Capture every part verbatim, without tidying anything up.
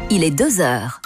il est deux heures.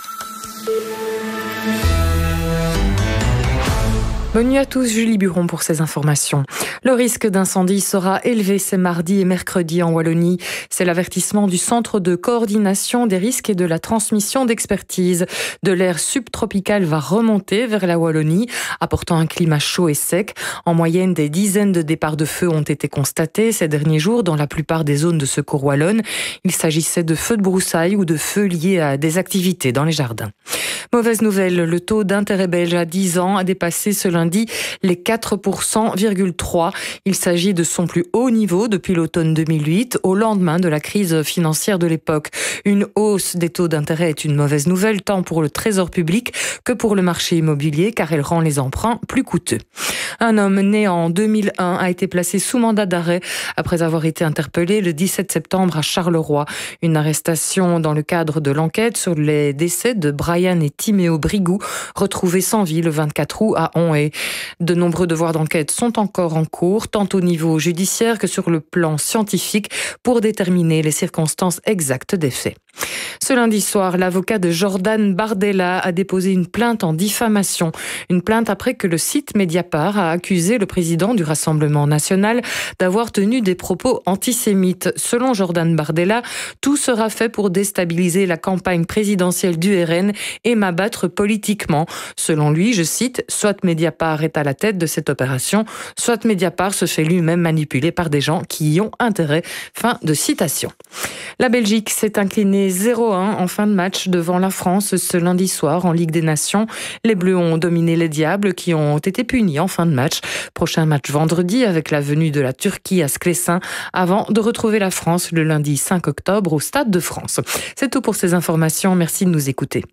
Bonne nuit à tous, Julie Buron pour ces informations. Le risque d'incendie sera élevé ces mardi et mercredi en Wallonie. C'est l'avertissement du Centre de coordination des risques et de la transmission d'expertise. De l'air subtropical va remonter vers la Wallonie, apportant un climat chaud et sec. En moyenne, des dizaines de départs de feu ont été constatés ces derniers jours dans la plupart des zones de secours wallonnes. Il s'agissait de feux de broussailles ou de feux liés à des activités dans les jardins. Mauvaise nouvelle, le taux d'intérêt belge à dix ans a dépassé ce lundi les quatre pour cent virgule trois. Il s'agit de son plus haut niveau depuis l'automne deux mille huit, au lendemain de la crise financière de l'époque. Une hausse des taux d'intérêt est une mauvaise nouvelle, tant pour le trésor public que pour le marché immobilier, car elle rend les emprunts plus coûteux. Un homme né en deux mille un a été placé sous mandat d'arrêt après avoir été interpellé le dix-sept septembre à Charleroi. Une arrestation dans le cadre de l'enquête sur les décès de Brian et Timéo Brigou, retrouvés sans vie le vingt-quatre août à Onhaye. De nombreux devoirs d'enquête sont encore en cours, tant au niveau judiciaire que sur le plan scientifique, pour déterminer les circonstances exactes des faits. Ce lundi soir, l'avocat de Jordan Bardella a déposé une plainte en diffamation. Une plainte après que le site Mediapart a accusé le président du Rassemblement national d'avoir tenu des propos antisémites. Selon Jordan Bardella, tout sera fait pour déstabiliser la campagne présidentielle du R N et m'abattre politiquement. Selon lui, je cite, « Soit Mediapart est à la tête de cette opération, soit Mediapart se fait lui-même manipuler par des gens qui y ont intérêt. » Fin de citation. La Belgique s'est inclinée zéro un en fin de match devant la France ce lundi soir en Ligue des Nations. Les Bleus ont dominé les Diables qui ont été punis en fin de match. Prochain match vendredi avec la venue de la Turquie à Sclessin avant de retrouver la France le lundi cinq octobre au Stade de France. C'est tout pour ces informations. Merci de nous écouter.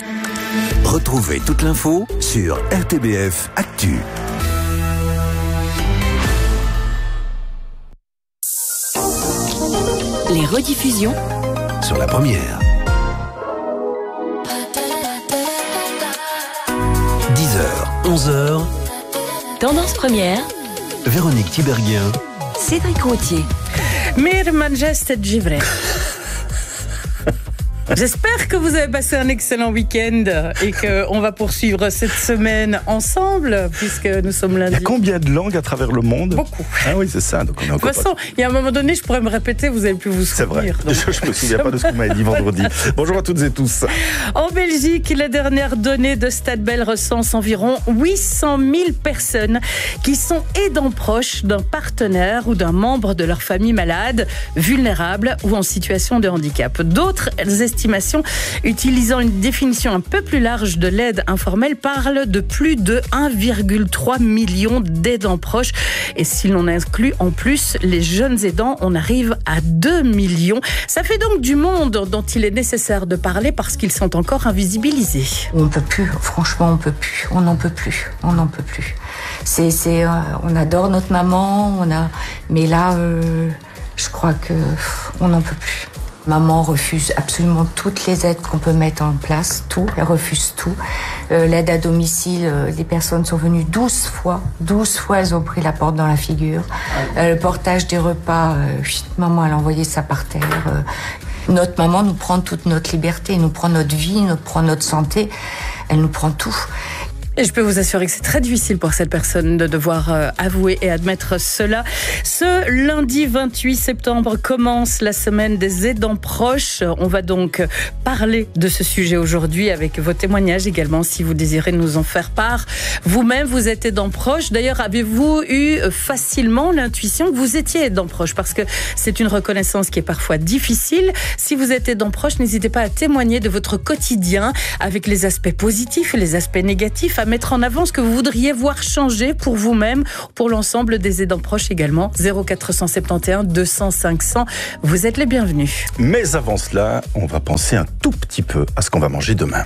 Retrouvez toute l'info sur R T B F Actu. Les rediffusions Sur la première. dix heures, onze heures. Tendance première, Véronique Tiberghien. Cédric Routier. Mir Majesté Givré. J'espère que vous avez passé un excellent week-end et qu'on va poursuivre cette semaine ensemble puisque nous sommes lundi. Il y a combien de langues à travers le monde ? Beaucoup. Ah oui, c'est ça. Donc on est De toute façon, il y a un moment donné, je pourrais me répéter, vous n'allez plus vous souvenir. C'est vrai. Donc... Je ne me souviens pas de ce que vous m'avez dit vendredi. Bonjour à toutes et tous. En Belgique, les dernières données de Stadbel recensent environ huit cent mille personnes qui sont aidants proches d'un partenaire ou d'un membre de leur famille malade, vulnérable ou en situation de handicap. D'autres estimations utilisant une définition un peu plus large de l'aide informelle parlent de plus de un virgule trois million d'aidants proches. Et si l'on inclut en plus les jeunes aidants, on arrive à deux millions. Ça fait donc du monde dont il est nécessaire de parler parce qu'ils sont encore invisibilisés. On peut plus, franchement on peut plus, on n'en peut plus, on n'en peut plus. C'est, c'est, euh, on adore notre maman, on a, mais là, euh, je crois que pff, on n'en peut plus. Maman refuse absolument toutes les aides qu'on peut mettre en place, tout, elle refuse tout. Euh, l'aide à domicile, euh, les personnes sont venues douze fois, douze fois elles ont pris la porte dans la figure. Euh, le portage des repas, euh, chut, maman elle a envoyé ça par terre. Euh, notre maman nous prend toute notre liberté, nous prend notre vie, nous prend notre santé, elle nous prend tout. Et je peux vous assurer que c'est très difficile pour cette personne de devoir euh, avouer et admettre cela. Ce lundi vingt-huit septembre commence la semaine des aidants proches. On va donc parler de ce sujet aujourd'hui avec vos témoignages également si vous désirez nous en faire part. Vous-même, vous êtes aidant proche. D'ailleurs, avez-vous eu facilement l'intuition que vous étiez aidant proche? Parce que c'est une reconnaissance qui est parfois difficile. Si vous êtes aidant proche, n'hésitez pas à témoigner de votre quotidien avec les aspects positifs et les aspects négatifs, à mettre en avant ce que vous voudriez voir changer pour vous-même, pour l'ensemble des aidants proches également. zéro quatre cent soixante et onze deux cents cinq cents. Vous êtes les bienvenus. Mais avant cela, on va penser un tout petit peu à ce qu'on va manger demain.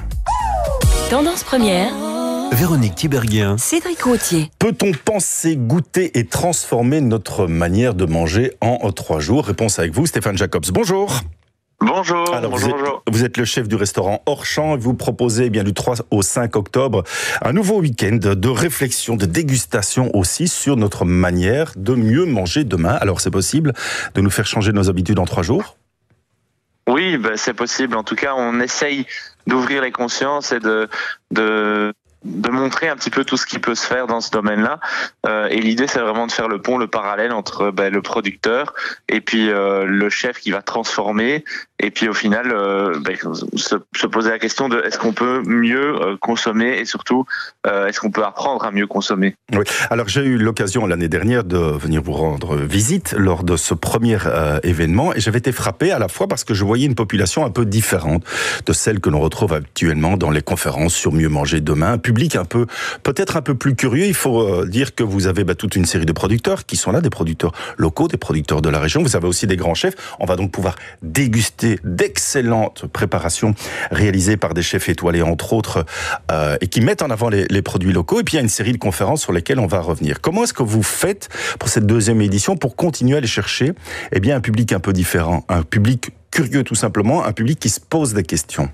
Tendance première, Véronique Tiberghien. Cédric Routier. Peut-on penser, goûter et transformer notre manière de manger en trois jours ? Réponse avec vous, Stéphane Jacobs. Bonjour. Bonjour, Alors, bonjour, vous, êtes, bonjour. vous êtes le chef du restaurant Hors-Champ et vous proposez eh bien, du trois au cinq octobre un nouveau week-end de réflexion, de dégustation aussi sur notre manière de mieux manger demain. Alors c'est possible de nous faire changer nos habitudes en trois jours ? Oui, ben, c'est possible. En tout cas, on essaye d'ouvrir les consciences et de, de, de montrer un petit peu tout ce qui peut se faire dans ce domaine-là. Euh, et l'idée, c'est vraiment de faire le pont, le parallèle entre ben, le producteur et puis euh, le chef qui va transformer. Et puis au final, euh, ben, se, se poser la question de est-ce qu'on peut mieux euh, consommer et surtout euh, est-ce qu'on peut apprendre à mieux consommer. Oui. Alors j'ai eu l'occasion l'année dernière de venir vous rendre visite lors de ce premier euh, événement et j'avais été frappé à la fois parce que je voyais une population un peu différente de celle que l'on retrouve actuellement dans les conférences sur mieux manger demain. Un public un peu, peut-être un peu plus curieux. Il faut euh, dire que vous avez bah, toute une série de producteurs qui sont là, des producteurs locaux, des producteurs de la région. Vous avez aussi des grands chefs. On va donc pouvoir déguster d'excellentes préparations réalisées par des chefs étoilés, entre autres, euh, et qui mettent en avant les, les produits locaux. Et puis, il y a une série de conférences sur lesquelles on va revenir. Comment est-ce que vous faites pour cette deuxième édition pour continuer à aller chercher eh bien, un public un peu différent, un public curieux tout simplement, un public qui se pose des questions?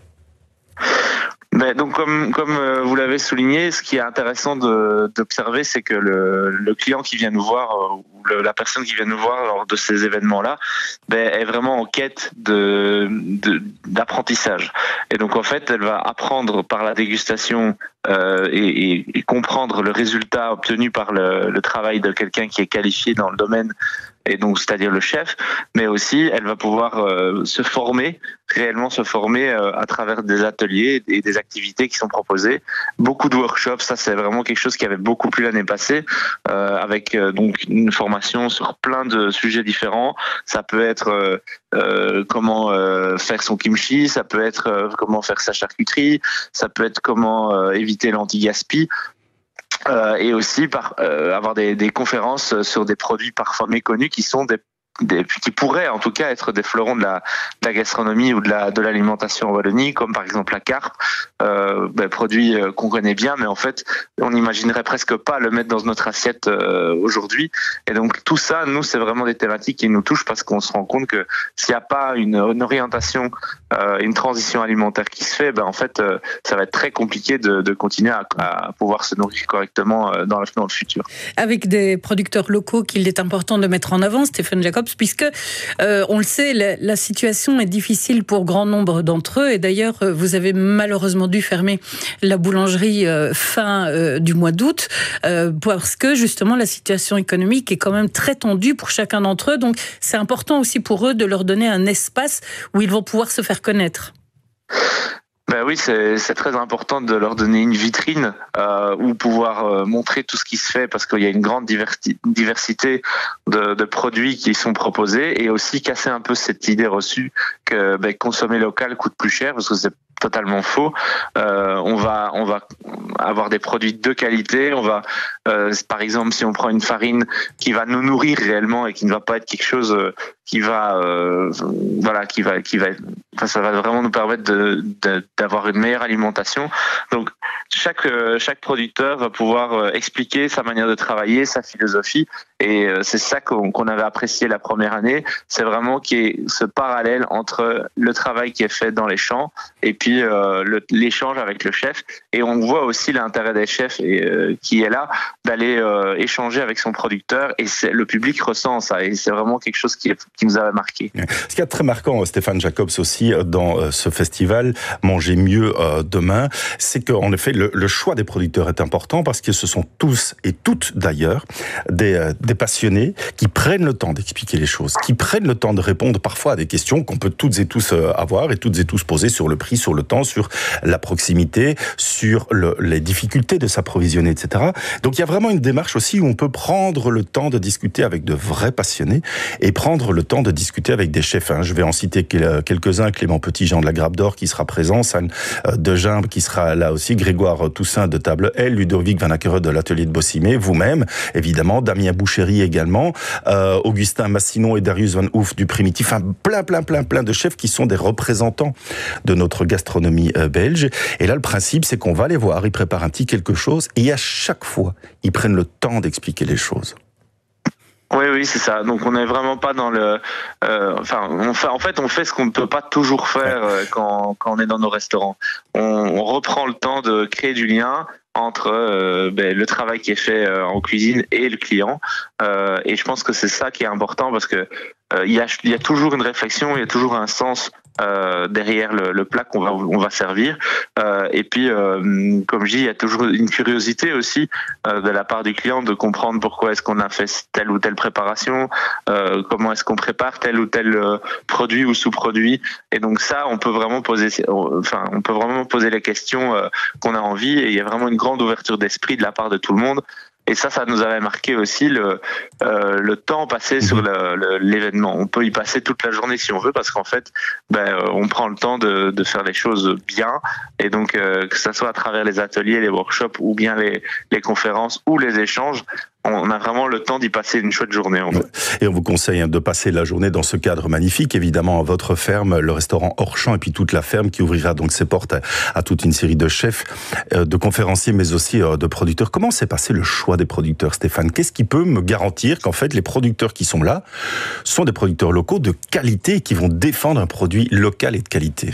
Ben, donc comme comme euh, vous l'avez souligné, ce qui est intéressant de, d'observer, c'est que le, le client qui vient nous voir, euh, ou le, la personne qui vient nous voir lors de ces événements-là, ben, est vraiment en quête de, de d'apprentissage. Et donc en fait, elle va apprendre par la dégustation euh, et, et, et comprendre le résultat obtenu par le, le travail de quelqu'un qui est qualifié dans le domaine. Et donc, c'est-à-dire le chef, mais aussi elle va pouvoir euh, se former, réellement se former euh, à travers des ateliers et des activités qui sont proposées. Beaucoup de workshops, ça c'est vraiment quelque chose qui avait beaucoup plu l'année passée, euh, avec euh, donc une formation sur plein de sujets différents. Ça peut être euh, euh, comment euh, faire son kimchi, ça peut être euh, comment faire sa charcuterie, ça peut être comment euh, éviter l'anti-gaspi. Euh, et aussi par euh, avoir des, des conférences sur des produits parfois méconnus qui sont des, des qui pourraient en tout cas être des fleurons de la, de la gastronomie ou de la de l'alimentation en Wallonie, comme par exemple la carpe, euh, ben, produit euh, qu'on connaît bien, mais en fait on n'imaginerait presque pas le mettre dans notre assiette euh, aujourd'hui. Et donc tout ça, nous, c'est vraiment des thématiques qui nous touchent parce qu'on se rend compte que s'il n'y a pas une, une orientation, euh, une transition alimentaire qui se fait, ben en fait euh, ça va être très compliqué de, de continuer à, à pouvoir se nourrir correctement euh, dans, le, dans le futur. Avec des producteurs locaux qu'il est important de mettre en avant, Stéphane Jacobs, puisque euh, on le sait, la, la situation est difficile pour grand nombre d'entre eux. Et d'ailleurs, vous avez malheureusement dû fermer la boulangerie euh, fin euh, du mois d'août euh, parce que justement la situation économique est quand même très tendue pour chacun d'entre eux. Donc c'est important aussi pour eux de leur donner un espace où ils vont pouvoir se faire connaître. Ben oui, c'est, c'est très important de leur donner une vitrine euh, où pouvoir euh, montrer tout ce qui se fait parce qu'il y a une grande diverti- diversité de, de produits qui sont proposés et aussi casser un peu cette idée reçue que ben, consommer local coûte plus cher parce que c'est totalement faux. Euh, on va on va avoir des produits de qualité. On va euh, par exemple si on prend une farine qui va nous nourrir réellement et qui ne va pas être quelque chose euh, qui va euh, voilà qui va qui va enfin, ça va vraiment nous permettre de, de d'avoir une meilleure alimentation. Donc chaque euh, chaque producteur va pouvoir euh, expliquer sa manière de travailler, sa philosophie et euh, c'est ça qu'on, qu'on avait apprécié la première année. C'est vraiment qu'il y ait ce parallèle entre le travail qui est fait dans les champs et puis euh, le, l'échange avec le chef. Et on voit aussi l'intérêt des chefs et, euh, qui est là d'aller euh, échanger avec son producteur et c'est, le public ressent ça et c'est vraiment quelque chose qui, est, qui nous a marqué. Ce qui est très marquant, Stéphane Jacobs aussi, dans ce festival Manger mieux demain, c'est qu'en effet le, le choix des producteurs est important parce que ce sont tous et toutes d'ailleurs des, des passionnés qui prennent le temps d'expliquer les choses, qui prennent le temps de répondre parfois à des questions qu'on peut toutes et tous avoir et toutes et tous poser sur le prix, sur le temps, sur la proximité, sur le, les difficultés de s'approvisionner, et cetera. Donc il y a vraiment une démarche aussi où on peut prendre le temps de discuter avec de vrais passionnés et prendre le temps de discuter avec des chefs. Je vais en citer quelques-uns, Clément Petit-Jean de la Grappe d'Or qui sera présent, San de Gimbe qui sera là aussi, Grégoire Toussaint de Table L, Ludovic Van Ackere de l'Atelier de Bossimé, vous-même, évidemment, Damien Boucherie également, euh, Augustin Massinon et Darius Van Ouf du Primitif, enfin plein, plein, plein, plein de chefs qui sont des représentants de notre gastronomie euh, belge. Et là, le principe, c'est qu'on va les voir, ils préparent un petit quelque chose et à chaque fois, ils prennent le temps d'expliquer les choses. Oui, oui, c'est ça. Donc on n'est vraiment pas dans le. Euh, enfin, on fait, en fait, on fait ce qu'on ne peut pas toujours faire euh, quand, quand on est dans nos restaurants. On, on reprend le temps de créer du lien. entre euh, ben, le travail qui est fait euh, en cuisine et le client. Euh, et je pense que c'est ça qui est important parce que euh, il y a, il y a toujours une réflexion, il y a toujours un sens euh, derrière le, le plat qu'on va, on va servir. Euh, et puis, euh, comme je dis, il y a toujours une curiosité aussi euh, de la part du client de comprendre pourquoi est-ce qu'on a fait telle ou telle préparation, euh, comment est-ce qu'on prépare tel ou tel euh, produit ou sous-produit. Et donc ça, on peut vraiment poser, enfin, on peut vraiment poser les questions euh, qu'on a envie. Et il y a vraiment une grande ouverture d'esprit de la part de tout le monde. Et ça, ça nous avait marqué aussi le, euh, le temps passé sur le, le, l'événement. On peut y passer toute la journée si on veut, parce qu'en fait, ben, on prend le temps de, de faire les choses bien. Et donc, euh, que ça soit à travers les ateliers, les workshops, ou bien les, les conférences, ou les échanges, on a vraiment le temps d'y passer une chouette journée. En fait. Et on vous conseille de passer la journée dans ce cadre magnifique, évidemment, à votre ferme, le restaurant Hors-Champ, et puis toute la ferme qui ouvrira donc ses portes à, à toute une série de chefs, de conférenciers, mais aussi de producteurs. Comment s'est passé le choix des producteurs, Stéphane? Qu'est-ce qui peut me garantir qu'en fait, les producteurs qui sont là sont des producteurs locaux de qualité qui vont défendre un produit local et de qualité?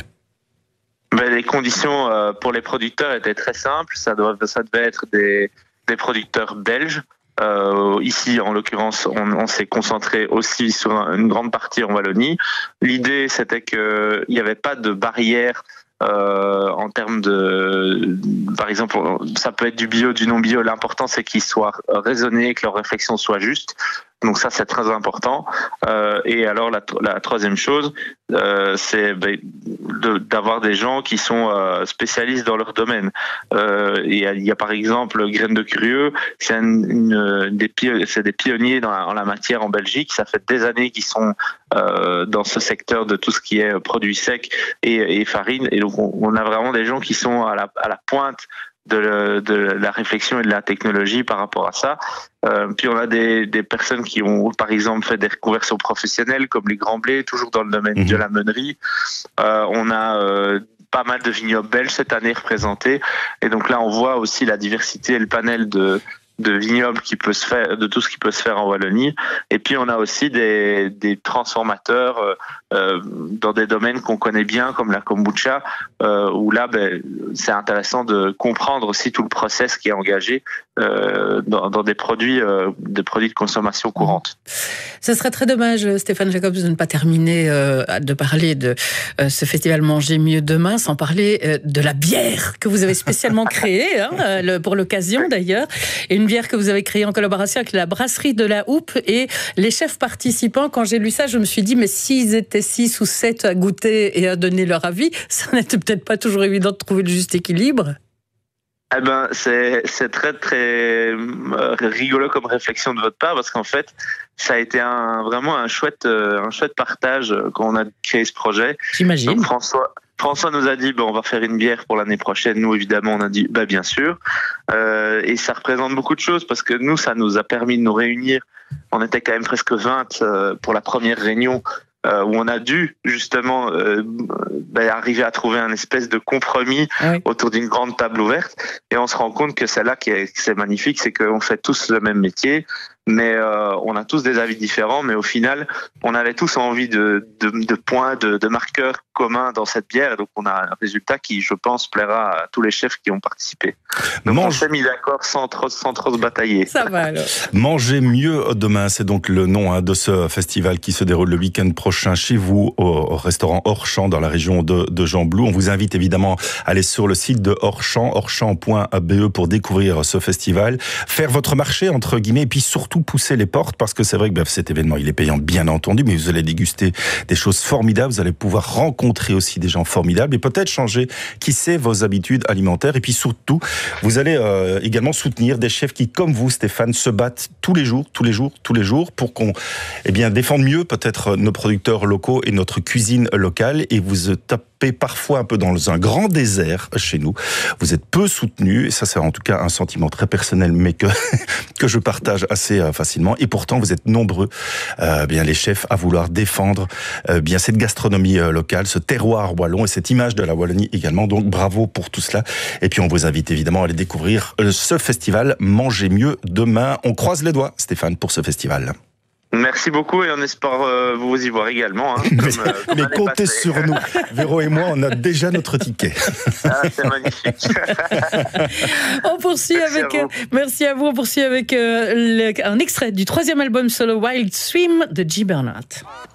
Ben, les conditions euh, pour les producteurs étaient très simples. Ça, doit, ça devait être des, des producteurs belges. Euh, ici, en l'occurrence, on, on s'est concentré aussi sur une grande partie en Wallonie. L'idée, c'était qu'il n'y avait pas de barrière euh, en termes de... Par exemple, ça peut être du bio, du non-bio. L'important, c'est qu'ils soient raisonnés, que leur réflexion soit juste. Donc ça, c'est très important. Euh, et alors, la, la troisième chose, euh, c'est ben, de, d'avoir des gens qui sont euh, spécialistes dans leur domaine. Euh, il, y a, il y a par exemple Graines de Curieux, c'est, une, une, des, pio- c'est des pionniers dans la, en la matière en Belgique. Ça fait des années qu'ils sont euh, dans ce secteur de tout ce qui est produits secs et, et farine. Et donc, on, on a vraiment des gens qui sont à la, à la pointe de, le, de la réflexion et de la technologie par rapport à ça. Euh, puis on a des, des personnes qui ont par exemple fait des reconversions professionnelles comme les Grands Blés, toujours dans le domaine mmh. de la meunerie. Euh, on a euh, pas mal de vignobles belges cette année représentés. Et donc là, on voit aussi la diversité et le panel de de vignobles qui peut se faire, de tout ce qui peut se faire en Wallonie. Et puis on a aussi des, des transformateurs euh, euh, dans des domaines qu'on connaît bien, comme la kombucha, euh, où là, ben, c'est intéressant de comprendre aussi tout le process qui est engagé euh, dans, dans des produits, euh, des produits de consommation courante. Ce serait très dommage, Stéphane Jacobs, de ne pas terminer euh, de parler de euh, ce festival Manger mieux demain sans parler euh, de la bière que vous avez spécialement créée hein, le, pour l'occasion d'ailleurs, et une bière que vous avez créée en collaboration avec la brasserie de la Houppe et les chefs participants. Quand j'ai lu ça, je me suis dit, mais s'ils étaient six ou sept à goûter et à donner leur avis, ça n'était peut-être pas toujours évident de trouver le juste équilibre. Eh ben, c'est, c'est très, très rigolo comme réflexion de votre part parce qu'en fait, ça a été un, vraiment un chouette, un chouette partage quand on a créé ce projet. J'imagine. Donc, François, François nous a dit, ben, on va faire une bière pour l'année prochaine. Nous, évidemment, on a dit, bah, bien sûr. Euh, et ça représente beaucoup de choses parce que nous, ça nous a permis de nous réunir. On était quand même presque vingt euh, pour la première réunion. Euh, où on a dû justement euh, bah, arriver à trouver un espèce de compromis oui. autour d'une grande table ouverte, et on se rend compte que c'est là qui est, que c'est magnifique, c'est qu'on fait tous le même métier, mais euh, on a tous des avis différents, mais au final, on avait tous envie de, de, de points, de, de marqueurs communs dans cette bière, et donc on a un résultat qui, je pense, plaira à tous les chefs qui ont participé. Donc Mange... on s'est mis d'accord sans trop, sans trop se batailler. Ça va alors. Manger mieux demain, c'est donc le nom hein, de ce festival qui se déroule le week-end prochain chez vous, au restaurant Hors-Champ dans la région de, de Gembloux. On vous invite évidemment à aller sur le site de Hors-Champ, hors-champ point b e pour découvrir ce festival, faire votre marché entre guillemets, et puis surtout pousser les portes, parce que c'est vrai que ben, cet événement il est payant bien entendu, mais vous allez déguster des choses formidables, vous allez pouvoir rencontrer aussi des gens formidables et peut-être changer, qui sait, vos habitudes alimentaires, et puis surtout vous allez euh, également soutenir des chefs qui, comme vous Stéphane, se battent tous les jours, tous les jours, tous les jours pour qu'on eh bien, défende mieux peut-être nos producteurs locaux et notre cuisine locale, et vous tapez parfois un peu dans un grand désert chez nous. Vous êtes peu soutenus, et ça c'est en tout cas un sentiment très personnel, mais que, que je partage assez euh, facilement, et pourtant vous êtes nombreux, euh, bien les chefs, à vouloir défendre euh, bien cette gastronomie euh, locale, ce terroir wallon et cette image de la Wallonie également, donc bravo pour tout cela. Et puis on vous invite évidemment à aller découvrir euh, ce festival Manger mieux demain. On croise les doigts, Stéphane, pour ce festival. Merci beaucoup et on espère euh, vous y voir également. Hein, mais comme, euh, comme mais comptez passée. sur nous. Véro et moi, on a déjà notre ticket. Ah, c'est magnifique. On poursuit merci avec. À merci à vous. On poursuit avec euh, le, un extrait du troisième album solo Wild Swim de G. Bernard.